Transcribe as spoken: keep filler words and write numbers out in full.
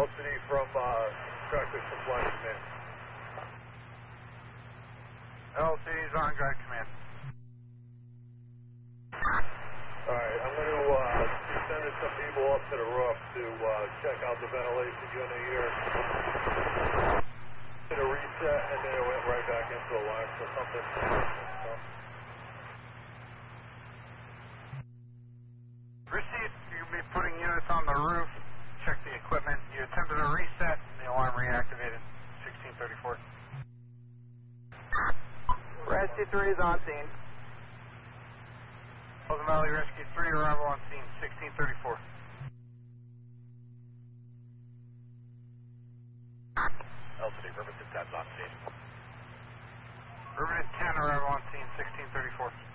L C D from uh, Tractor Supply Command. L C D's on guard command. Alright, I'm going to uh, be sending some people up to the roof to uh, check out the ventilation unit here. Did a reset and then it went right back into alarm, so something. So. Received, you'll be putting units on the roof, check the equipment. You attempted a reset and the alarm reactivated. sixteen thirty-four. Rescue three is on scene. Pleasant Valley Rescue three, arrival on scene, sixteen thirty-four. L C D, Riverton ten's on scene. Riverton ten, arrival on scene, sixteen thirty-four.